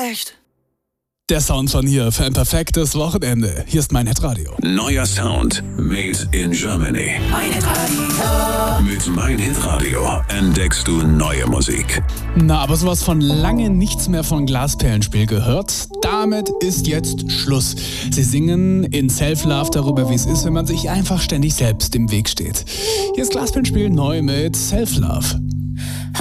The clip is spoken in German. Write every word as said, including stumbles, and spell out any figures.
schlecht. Der Sound von hier für ein perfektes Wochenende. Hier ist mein Hitradio. Neuer Sound made in Germany. Mein Hitradio. Mit Mein Hitradio entdeckst du neue Musik. Na, aber sowas von lange nichts mehr von Glasperlenspiel gehört. Damit ist jetzt Schluss. Sie singen in Self-Love darüber, wie es ist, wenn man sich einfach ständig selbst im Weg steht. Hier ist Glasperlenspiel neu mit Self-Love.